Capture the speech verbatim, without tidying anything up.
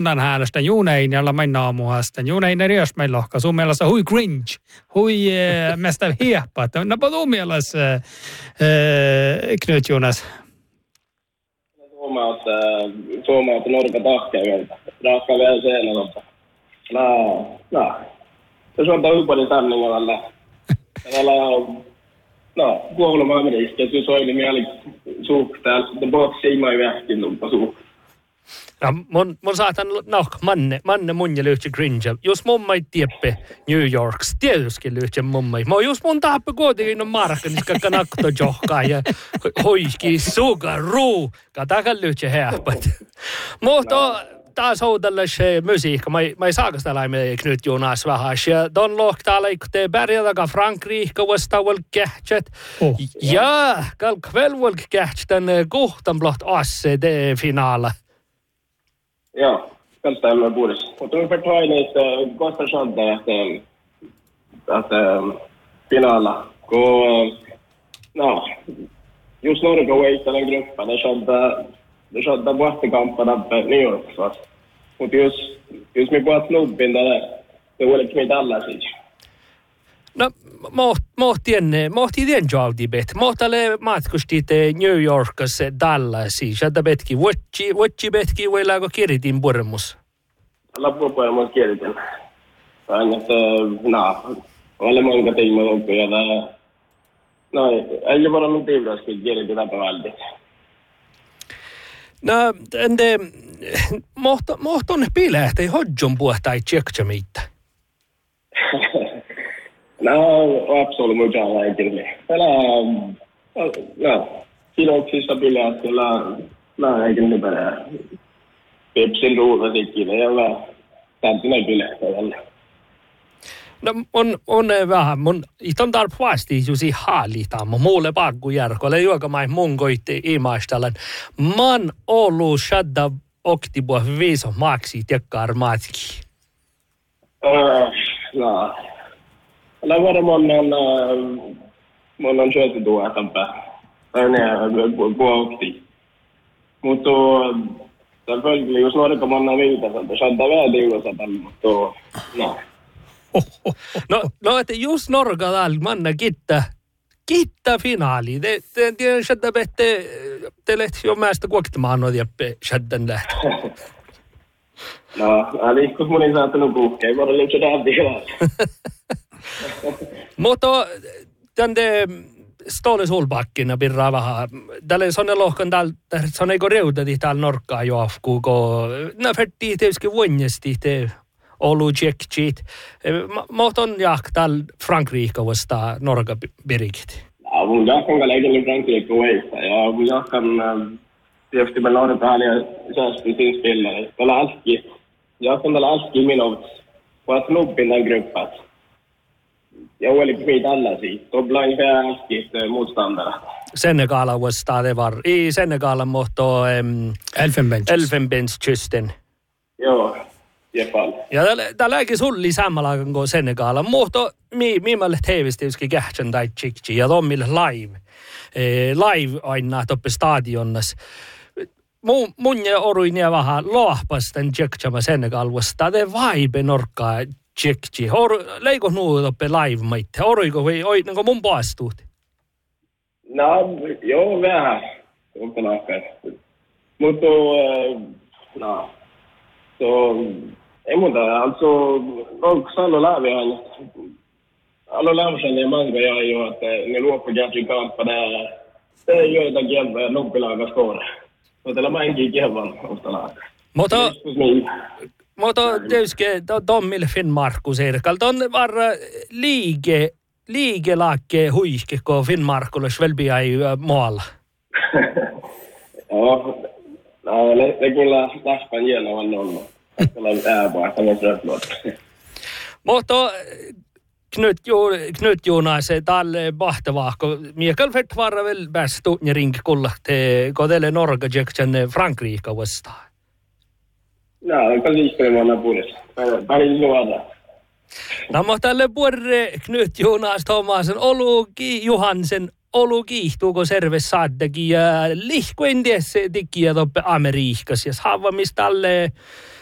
Tämän häälöstä juunein, jolla mennään aamuhasta. Juunein eri jos meillä lohka. Sun mielestä hui cringe. Hui äh, mestä hieppa. No, sun mielestä äh, Knut Jonas. Suomaat, suomaat norka tahkeavelta. Raakka vielä seinältä. No, no. Se on tämä ympärillä tämmöinen. Tällä on, no, kuolemaan meniski. Se soini mieli suhtaa. Det bara siimai vähkin lumpa suhtaa. Ja mun, mun saatan, no, manne, manne mun ja lyhtsä cringe. Jos mun mai tieppe New Yorks, tietysti lyhtsä mun mai. Mä oon just mun taappi kuitenkin on markkaniska kanakto johkaa ja hoiski suga ruu. Katakan lyhtsä heäpät. Mutta taas on tällaisen musiikka. Mä, mä ei saako sitä laimia Knut Jonas vähän. Ja ton lohtaa leikkutee Bergadaga Frankrike vastaavall kähtsät. Oh. Ja, kall kvällvall kähtsän kohtan blott asse det finaala. Ja, kanske det med bordet. Och då får ta in ett gott chans där att att finala. Och no, just Norge och den gruppen det skadde det skadde bortakampen av New York fast. Och just just med på snubben där det var lite med alla sig. No, mohtien, mohti den jauti bet. Mohtale matkustit New Yorkassa Dallasiin. Sieltä betki vuotsi, vuotsi betki voilaako kiritin purmus? Loppujen mun kiritin. Aina, että no, olen monta tiimoja loppuja. No, ei ole varmaan tiivräskin kiritin läpi vältit. No, ende, mohton pilähtei hodjon puhtai tjekkja meitä. No, absolut mukaan laikille. Täällä no, siloksissa bileet kyllä mä eikin nypärää. Pepsin ruuvasikille ja mä täytyy bileet tällä. No, on, on vähän. Mun iton tarppaasti juuri haalita. Mun muulle pakku järkolle, joka mä mun koitti imaistalan. Man olu shadda oktibua viiso maksi tekkaar matki. Uh, no. Eller varmaan on mun on syöty tuo eteenpäin. Ne kuokti. Mutta tällä välillä jos Norka manna viitata, että saattaa vähän tiukossa tällä, mutta no. No, no, että just Norka täällä manna kittää, kittää finaali. Te, te, te, shadda bette, te lehti jo mästä kuoktimaan noin jäppe shaddan lähtö. No, eli kun mun ei saattanut kuukkea, ei voida lyhtsä tähän tilaa. Mutta tänne Ståle Solbakken pirraa vähän. Tälle sonne lohkan täällä, sonne eikö reutati täällä Norkkaa joafku, kun nää färtii tietysti vuonnesti te olu tjekkit. Mutta on jahk täällä Frankrike vasta Norka pirikit. Ja, mun jahkan kanssa eikin Frankrike veistä. Ja mun jahkan tietysti me Norka hääli ja säästi sin spelare. Tällä alski, jahkan tällä alski minuuts. Vaan snubbin den gruppet. Jag var lite skit alla sig. Då bland färskigt motståndare. Senegala vastaan det var. I Senegala mohto um, Elfenbenskysten. Joo, jepal. Ja täällä äkin sulli samalla kuin Senegala. Mohto mi mimalle teivisteyski kähtsän tai tsikki ja tommille live. Eh, live aina toppe stadionnas. Mun, mun ja oruin ja vähän lohpastan tjekkama Senegal vastaan. Det vibe norkkaa. Tjekki. Leiko nuu toppe live maitte? Oruiko vai oi niinku mun paastuut? No, joo vähän. Onko nahkai. Mutta no. Så ei muuta. Alltså onko Sallo lävi aina? Alla lämsen ja manga ja jo että ne luoppu jätti kamppa där. Det är ju det jävla noppilaga skåra. Så det är inte jävla ostalaga. Mutta Mutta tietysti Tommille Finnmarkku Sirkal. Ton var liike, liikelaakke huihke, kun Finnmarkulle Svelbia ei maalla. Joo, no det kyllä läspän genom nolla. Tällä ääpää, tämä on Mutta Knut, Knut Jonas, tälle mahtavaa, kun Mikael Fett var väl bäst tunne ring kullahte, kun teille Norge jäktän Frankrike vastaan. No, kan liikkelemaan puolesta. Päin luoda. No, mutta tälle puolelle Knut Jonas Thomasen oluki Johansen olukiihtuuko serves saaddakin ja lihkuen tiessä tekijä toppe Amerikassa ja saava mistä alle